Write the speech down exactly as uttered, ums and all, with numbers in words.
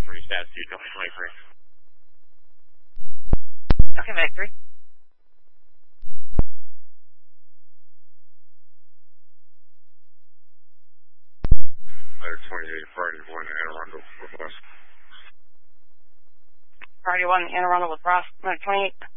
three, status two, twenty twenty-three. Okay, Mac three. Letter twenty-eight, Friday one, Anne Arundel, with West. Friday one, Anne Arundel with Ross, Letter twenty-eight.